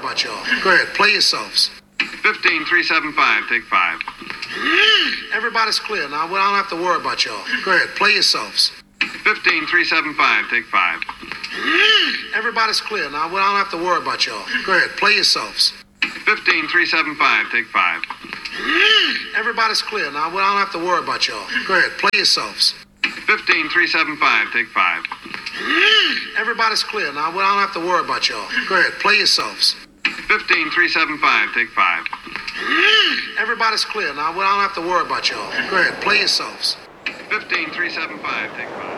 about y'all. Go ahead, play yourselves. 15375, take 5. Everybody's clear now. We don't have to worry about y'all. Go ahead, play yourselves. 15375, take 5. Everybody's clear now. We don't have to worry about y'all. Go ahead, play yourselves. 15375, take 5. Everybody's clear now. We don't have to worry about y'all. Go ahead, play yourselves. 15375, take 5. Everybody's clear now. We don't have to worry about y'all. Go ahead, play yourselves. 15375, take 5. Everybody's clear now. We don't have to worry about y'all. Go ahead, play yourselves. 15375, take 5.